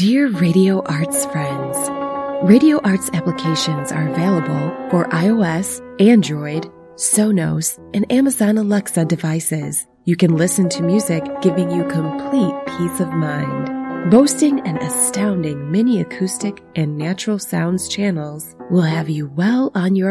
Dear Radio Arts friends, Radio Arts applications are available for iOS, Android, Sonos, and Amazon Alexa devices. You can listen to music giving you complete peace of mind. Boasting an astounding mini acoustic and natural sounds channels will have you well on your